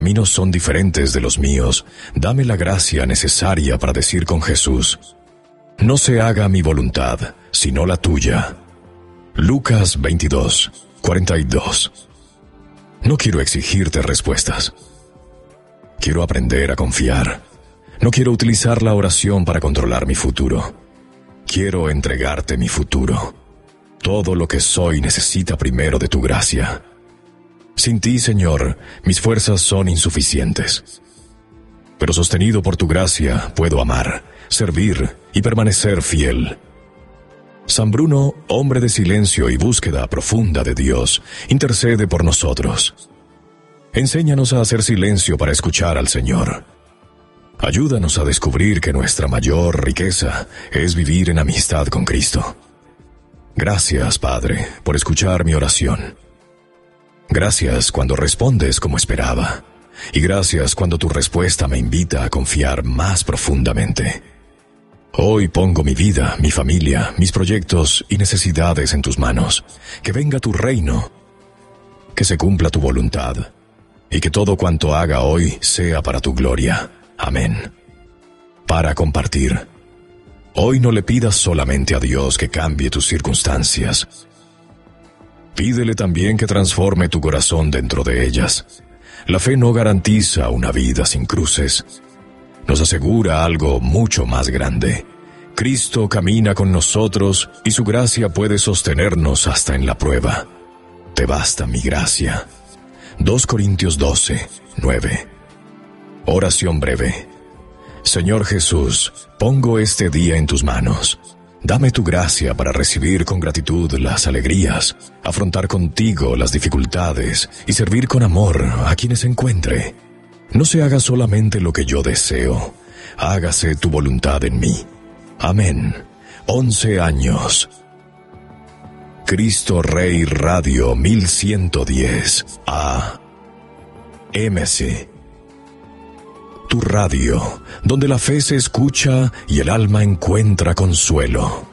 caminos son diferentes de los míos. Dame la gracia necesaria para decir con Jesús: no se haga mi voluntad, sino la tuya. Lucas 22:42. No quiero exigirte respuestas. Quiero aprender a confiar. No quiero utilizar la oración para controlar mi futuro. Quiero entregarte mi futuro. Todo lo que soy necesita primero de tu gracia. Sin ti, Señor, mis fuerzas son insuficientes. Pero sostenido por tu gracia, puedo amar, servir y permanecer fiel. San Bruno, hombre de silencio y búsqueda profunda de Dios, intercede por nosotros. Enséñanos a hacer silencio para escuchar al Señor. Ayúdanos a descubrir que nuestra mayor riqueza es vivir en amistad con Cristo. Gracias, Padre, por escuchar mi oración. Gracias cuando respondes como esperaba. Y gracias cuando tu respuesta me invita a confiar más profundamente. Hoy pongo mi vida, mi familia, mis proyectos y necesidades en tus manos. Que venga tu reino, que se cumpla tu voluntad, y que todo cuanto haga hoy sea para tu gloria. Amén. Para compartir. Hoy no le pidas solamente a Dios que cambie tus circunstancias. Pídele también que transforme tu corazón dentro de ellas. La fe no garantiza una vida sin cruces. Nos asegura algo mucho más grande. Cristo camina con nosotros y su gracia puede sostenernos hasta en la prueba. Te basta mi gracia. 2 Corintios 12:9. Oración breve. Señor Jesús, pongo este día en tus manos. Dame tu gracia para recibir con gratitud las alegrías, afrontar contigo las dificultades y servir con amor a quienes encuentre. No se haga solamente lo que yo deseo, hágase tu voluntad en mí. Amén. 11 años. Cristo Rey Radio 1110 AM. Tu radio, donde la fe se escucha y el alma encuentra consuelo.